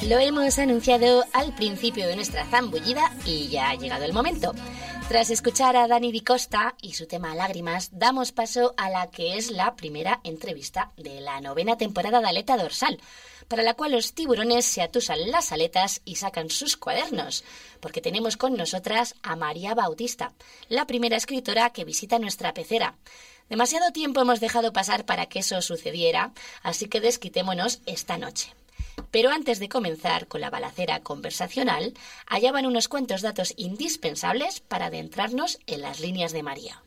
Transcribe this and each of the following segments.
Lo hemos anunciado al principio de nuestra zambullida y ya ha llegado el momento. Tras escuchar a Dani Di Costa y su tema Lágrimas, damos paso a la que es la primera entrevista de la 9ª temporada de Aleta Dorsal, para la cual los tiburones se atusan las aletas y sacan sus cuadernos, porque tenemos con nosotras a María Bautista, la primera escritora que visita nuestra pecera. Demasiado tiempo hemos dejado pasar para que eso sucediera, así que desquitémonos esta noche. Pero antes de comenzar con la balacera conversacional, allá van unos cuantos datos indispensables para adentrarnos en las líneas de María.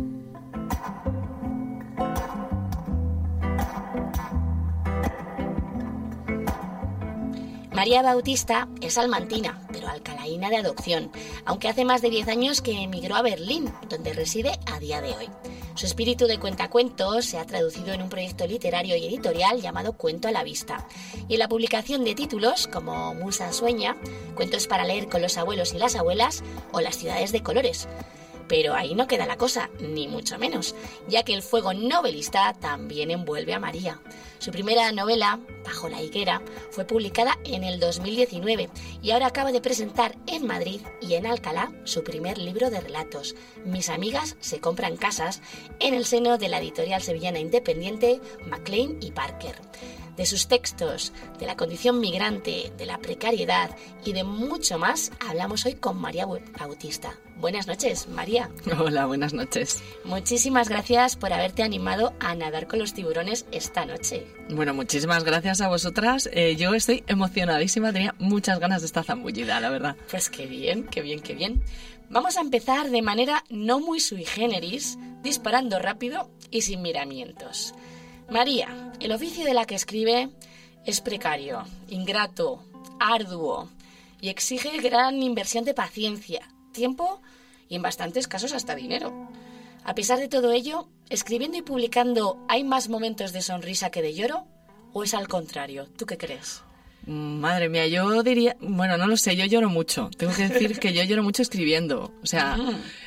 María Bautista es salmantina, pero alcalaína de adopción, aunque hace más de 10 años que emigró a Berlín, donde reside a día de hoy. Su espíritu de cuentacuentos se ha traducido en un proyecto literario y editorial llamado Cuento a la Vista, y en la publicación de títulos como Musa Sueña, Cuentos para leer con los abuelos y las abuelas o Las ciudades de colores. Pero ahí no queda la cosa, ni mucho menos, ya que el fuego novelista también envuelve a María. Su primera novela, Bajo la higuera, fue publicada en el 2019 y ahora acaba de presentar en Madrid y en Alcalá su primer libro de relatos, Mis amigas se compran casas, en el seno de la editorial sevillana independiente Maclean y Parker. De sus textos, de la condición migrante, de la precariedad y de mucho más, hablamos hoy con María Bautista. Buenas noches, María. Hola, buenas noches. Muchísimas gracias por haberte animado a nadar con los tiburones esta noche. Bueno, muchísimas gracias a vosotras. Yo estoy emocionadísima, tenía muchas ganas de esta zambullida, la verdad. Pues qué bien, qué bien, qué bien. Vamos a empezar de manera no muy sui generis, disparando rápido y sin miramientos. María, el oficio de la que escribe es precario, ingrato, arduo y exige gran inversión de paciencia, tiempo y en bastantes casos hasta dinero. A pesar de todo ello, escribiendo y publicando, ¿hay más momentos de sonrisa que de lloro? ¿O es al contrario? ¿Tú qué crees? Madre mía, yo diría... Bueno, no lo sé, yo lloro mucho. Tengo que decir que yo lloro mucho escribiendo. O sea...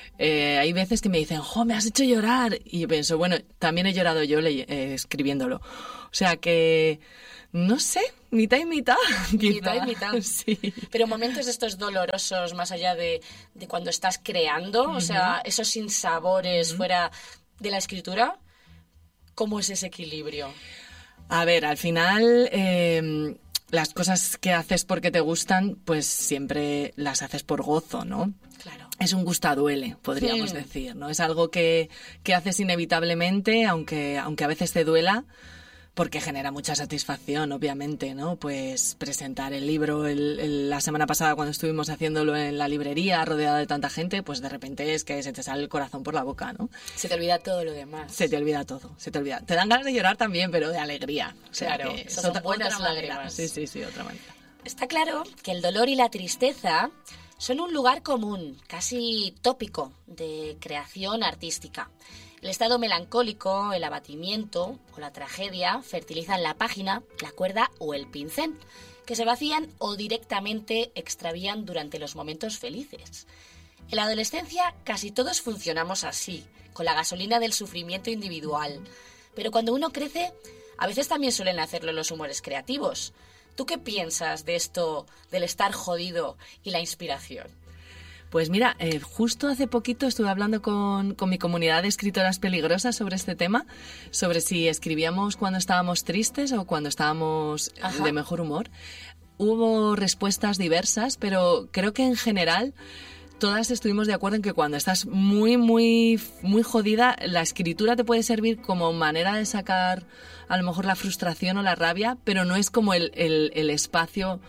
hay veces que me dicen, ¡jo, me has hecho llorar! Y yo pienso, bueno, también he llorado yo escribiéndolo. O sea que, no sé, mitad y mitad. Mitad y mitad. Sí. Pero momentos estos dolorosos, más allá de cuando estás creando, o sea, esos sinsabores fuera de la escritura, ¿cómo es ese equilibrio? A ver, al final... las cosas que haces porque te gustan, pues siempre las haces por gozo, ¿no? Claro. Es un gusta duele, podríamos decir, ¿no? Es algo que haces inevitablemente, aunque a veces te duela, porque genera mucha satisfacción, obviamente, ¿no? Pues presentar el libro la semana pasada cuando estuvimos haciéndolo en la librería, rodeada de tanta gente, pues de repente es que se te sale el corazón por la boca, ¿no? Se te olvida todo lo demás. Se te olvida todo, se te olvida. Te dan ganas de llorar también, pero de alegría. O sea, claro, que son buenas lágrimas. Sí, otra manera. Está claro que el dolor y la tristeza son un lugar común, casi tópico, de creación artística. El estado melancólico, el abatimiento o la tragedia fertilizan la página, la cuerda o el pincel, que se vacían o directamente extravían durante los momentos felices. En la adolescencia casi todos funcionamos así, con la gasolina del sufrimiento individual. Pero cuando uno crece, a veces también suelen hacerlo los humores creativos. ¿Tú qué piensas de esto, del estar jodido y la inspiración? Pues mira, justo hace poquito estuve hablando con mi comunidad de escritoras peligrosas sobre este tema, sobre si escribíamos cuando estábamos tristes o cuando estábamos de mejor humor. Hubo respuestas diversas, pero creo que en general todas estuvimos de acuerdo en que cuando estás muy, muy, muy jodida, la escritura te puede servir como manera de sacar a lo mejor la frustración o la rabia, pero no es como el espacio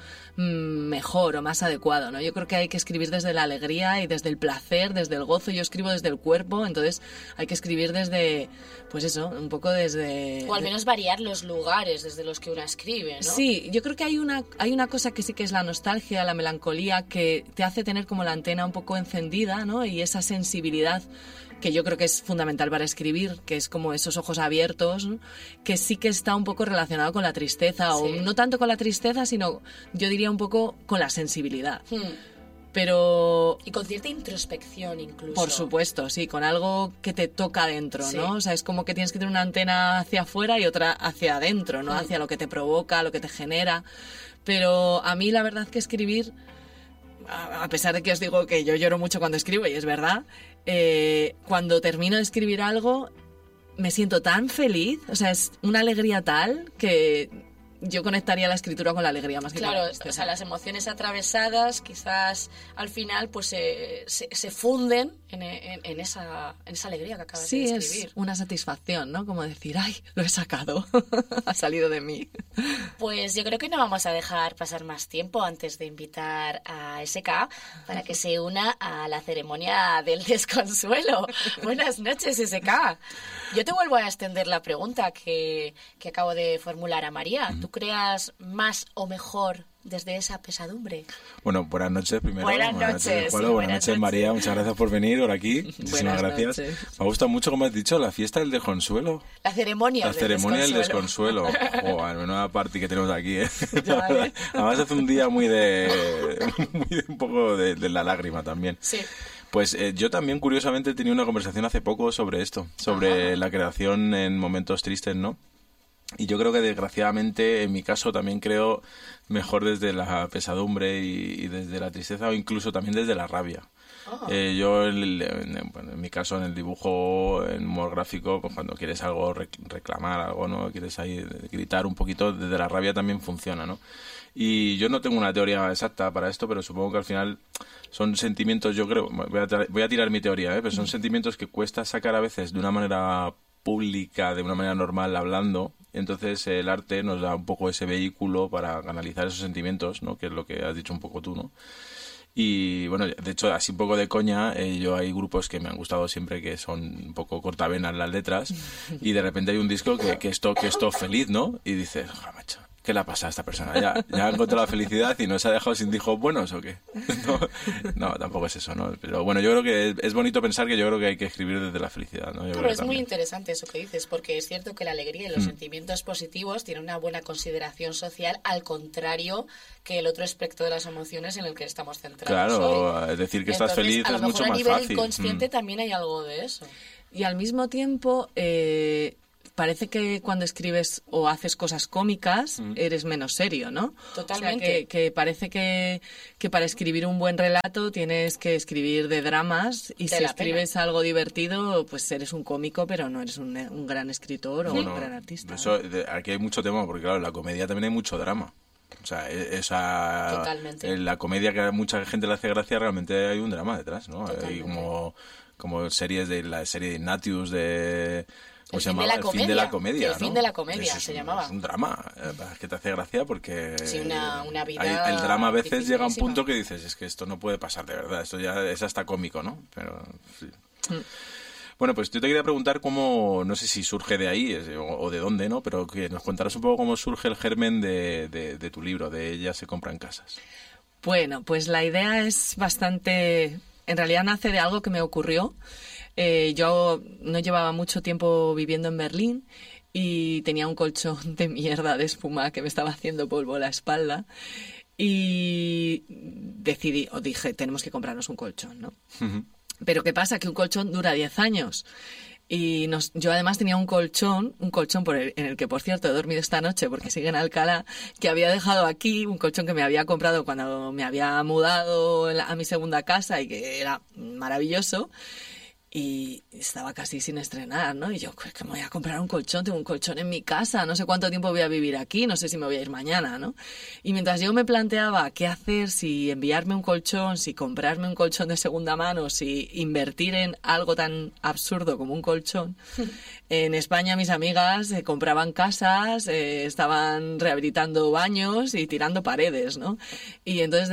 mejor o más adecuado, ¿no? Yo creo que hay que escribir desde la alegría y desde el placer, desde el gozo. Yo escribo desde el cuerpo, entonces hay que escribir desde, pues eso, un poco desde... O al menos variar los lugares desde los que uno escribe, ¿no? Sí, yo creo que hay una cosa que sí que es la nostalgia, la melancolía, que te hace tener como la antena un poco encendida, ¿no? Y esa sensibilidad que yo creo que es fundamental para escribir, que es como esos ojos abiertos, ¿no? Que sí que está un poco relacionado con la tristeza, o no tanto con la tristeza, sino yo diría un poco con la sensibilidad. pero... Y con cierta introspección incluso. Por supuesto, sí, con algo que te toca dentro, ¿no? Sí. O sea, es como que tienes que tener una antena hacia afuera y otra hacia adentro, ¿no? Hacia lo que te provoca, lo que te genera. Pero a mí la verdad que escribir, a pesar de que os digo que yo lloro mucho cuando escribo, y es verdad, cuando termino de escribir algo me siento tan feliz, o sea, es una alegría tal que yo conectaría la escritura con la alegría más que claro, o sea, las emociones atravesadas quizás al final pues se funden en esa alegría que acabas de describir. Sí, es una satisfacción, ¿no? Como decir, ¡ay, lo he sacado! Ha salido de mí. Pues yo creo que no vamos a dejar pasar más tiempo antes de invitar a SK para que se una a la ceremonia del desconsuelo. Buenas noches, SK. Yo te vuelvo a extender la pregunta que acabo de formular a María. ¿Tú creas más o mejor desde esa pesadumbre? Bueno, buenas noches primero. Buenas noches. Buenas noches, María. Muchas gracias por venir por aquí. Muchísimas gracias. Noches. Me ha gustado mucho, como has dicho, la fiesta del desconsuelo. La ceremonia del desconsuelo. Al menuda party que tenemos aquí, ¿eh? Ya, ¿eh? Además hace un día muy un poco de la lágrima también. Sí. Pues yo también, curiosamente, he tenido una conversación hace poco sobre esto, sobre la creación en momentos tristes, ¿no? Y yo creo que, desgraciadamente, en mi caso también creo mejor desde la pesadumbre y desde la tristeza, o incluso también desde la rabia. Yo, en mi caso, en el dibujo, en humor gráfico, pues cuando quieres algo, reclamar algo, ¿no? Quieres ahí gritar un poquito, desde la rabia también funciona, ¿no? Y yo no tengo una teoría exacta para esto, pero supongo que al final son sentimientos, yo creo, voy a tirar mi teoría, pero son sentimientos que cuesta sacar a veces de una manera pública, de una manera normal, hablando. Entonces el arte nos da un poco ese vehículo para canalizar esos sentimientos, ¿no? Que es lo que has dicho un poco tú, ¿no? Y bueno, de hecho, así un poco de coña, yo hay grupos que me han gustado siempre que son un poco cortavenas las letras, y de repente hay un disco que es todo feliz, ¿no? Y dices, macho, ¿qué le ha pasado a esta persona? ¿Ya ha encontrado la felicidad y nos ha dejado sin hijos buenos o qué? No, tampoco es eso, ¿no? Pero bueno, yo creo que es bonito pensar que yo creo que hay que escribir desde la felicidad, ¿no? Pero es muy interesante eso que dices, porque es cierto que la alegría y los sentimientos positivos tienen una buena consideración social, al contrario que el otro aspecto de las emociones en el que estamos centrados. Claro, hoy. Es decir, que estás feliz es mucho más fácil. A lo mejor a nivel inconsciente también hay algo de eso. Y al mismo tiempo... parece que cuando escribes o haces cosas cómicas eres menos serio, ¿no? Totalmente. O sea, que parece que para escribir un buen relato tienes que escribir de dramas, y si escribes algo divertido, pues eres un cómico, pero no eres un gran escritor o un gran artista. Eso, aquí hay mucho tema, porque claro, en la comedia también hay mucho drama. O sea, Totalmente. En la comedia, que a mucha gente le hace gracia, realmente hay un drama detrás, ¿no? Hay como series de la serie de Ignatius, de... El fin de la comedia. El fin de la comedia, El fin de la comedia se llamaba. Es un drama, es que te hace gracia porque... Sí, una vida... el drama a veces llega a un punto que dices, es que esto no puede pasar de verdad, esto ya es hasta cómico, ¿no? Pero sí. Bueno, pues yo te quería preguntar cómo, no sé si surge de ahí o de dónde, ¿no? Pero que nos contaras un poco cómo surge el germen de tu libro, de Ellas se compran casas. Bueno, pues la idea es bastante... En realidad nace de algo que me ocurrió. Yo no llevaba mucho tiempo viviendo en Berlín y tenía un colchón de mierda de espuma que me estaba haciendo polvo la espalda, y dije, tenemos que comprarnos un colchón, ¿no? Pero ¿qué pasa? Que un colchón dura 10 años. Y yo además tenía un colchón en el que, por cierto, he dormido esta noche porque sigue en Alcalá, que había dejado aquí, un colchón que me había comprado cuando me había mudado a mi segunda casa y que era maravilloso. Y estaba casi sin estrenar, ¿no? Y yo, pues que me voy a comprar un colchón, tengo un colchón en mi casa, no sé cuánto tiempo voy a vivir aquí, no sé si me voy a ir mañana, ¿no? Y mientras yo me planteaba qué hacer, si enviarme un colchón, si comprarme un colchón de segunda mano, si invertir en algo tan absurdo como un colchón, en España mis amigas compraban casas, estaban rehabilitando baños y tirando paredes, ¿no? Y entonces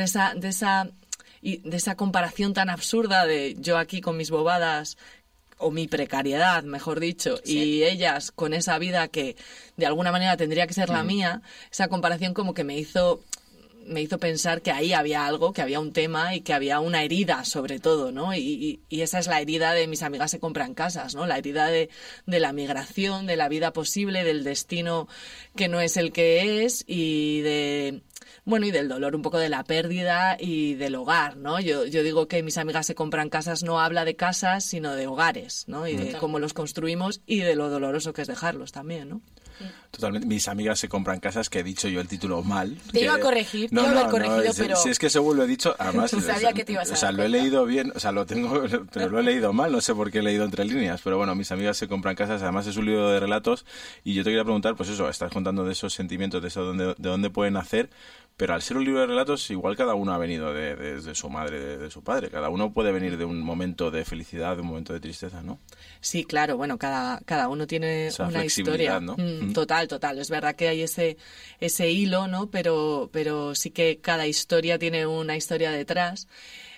de esa comparación tan absurda de yo aquí con mis bobadas, o mi precariedad, mejor dicho, sí, y ellas con esa vida que de alguna manera tendría que ser la mía, esa comparación como que me hizo pensar que ahí había algo, que había un tema y que había una herida sobre todo, ¿no? Y esa es la herida de mis amigas se compran casas, ¿no? La herida de la migración, de la vida posible, del destino que no es el que es, y de Bueno, y del dolor un poco de la pérdida y del hogar, ¿no? Yo digo que Mis amigas se compran casas no habla de casas, sino de hogares, ¿no? Y de cómo los construimos y de lo doloroso que es dejarlos también, ¿no? Totalmente. Mis amigas se compran casas, que he dicho yo el título mal. Te iba a corregir, te iba a haber corregido, pero... Si es que según lo he dicho, además... Sabía que te ibas a dar lo he leído bien, lo tengo, pero lo he leído mal, no sé por qué he leído entre líneas, pero bueno, Mis amigas se compran casas, además es un libro de relatos, y yo te quería preguntar, pues eso, estás contando de esos sentimientos, de eso, de dónde pueden nacer, pero al ser un libro de relatos, igual cada uno ha venido de su madre, de su padre, cada uno puede venir de un momento de felicidad, de un momento de tristeza, ¿no? Sí, claro, bueno, cada uno tiene esa una historia, ¿no? Total, es verdad que hay ese hilo, ¿no? Pero sí que cada historia tiene una historia detrás.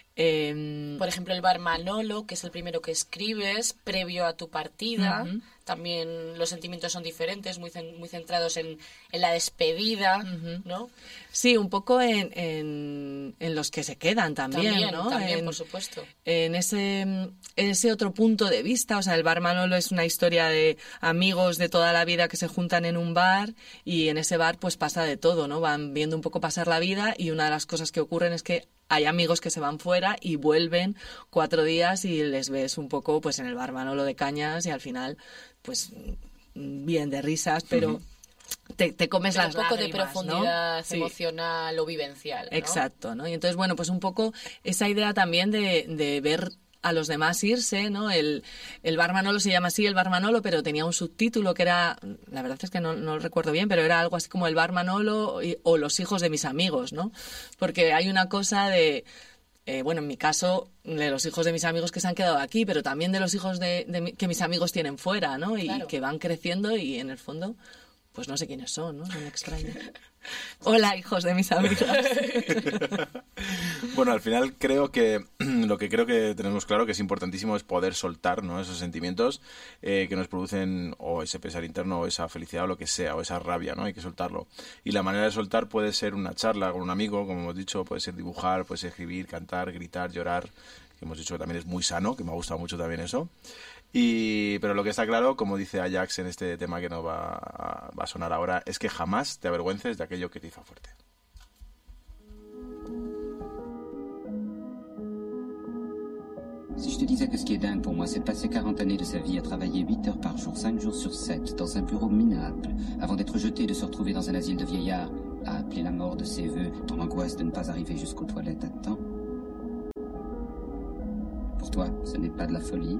Por ejemplo, el bar Manolo, que es el primero que escribes, previo a tu partida. También los sentimientos son diferentes, muy centrados en la despedida, ¿no? Sí, un poco en los que se quedan también, ¿no? También, por supuesto. En ese otro punto de vista, o sea, el bar Manolo es una historia de amigos de toda la vida que se juntan en un bar y en ese bar pues pasa de todo, ¿no? Van viendo un poco pasar la vida y una de las cosas que ocurren es que hay amigos que se van fuera y vuelven 4 días y les ves un poco pues en el bar Manolo de Cañas y al final pues bien de risas, pero te comes las lágrimas, un poco de profundidad, ¿no? emocional o vivencial, ¿no? Exacto, ¿no? Y entonces, bueno, pues un poco esa idea también de ver a los demás irse, ¿no? El bar Manolo se llama así, el bar Manolo, pero tenía un subtítulo que era, la verdad es que no lo recuerdo bien, pero era algo así como el bar Manolo o los hijos de mis amigos, ¿no? Porque hay una cosa de... bueno, en mi caso, de los hijos de mis amigos que se han quedado aquí, pero también de los hijos que mis amigos tienen fuera, ¿no? Y claro, que van creciendo y en el fondo, pues no sé quiénes son, ¿no? No me extraña. Hola, hijos de mis amigos. Bueno, al final creo que lo que creo que tenemos claro que es importantísimo es poder soltar, ¿no? Esos sentimientos que nos producen o ese pesar interno o esa felicidad o lo que sea, o esa rabia, ¿no? Hay que soltarlo. Y la manera de soltar puede ser una charla con un amigo, como hemos dicho, puede ser dibujar, puede ser escribir, cantar, gritar, llorar, que hemos dicho que también es muy sano, que me ha gustado mucho también eso. Pero lo que está claro, como dice Ajax en este tema que nos va a sonar ahora, es que jamás te avergüences de aquello que te hizo fuerte. Si je te disais que ce qui est dingue pour moi, c'est de passer 40 années de sa vie à travailler 8 heures par jour, 5 jours sur 7, dans un bureau minable, avant d'être jeté et de se retrouver dans un asile de vieillards, à appeler la mort de ses vœux, dans l'angoisse de ne pas arriver jusqu'aux toilettes à temps. Pour toi, ce n'est pas de la folie, ça ?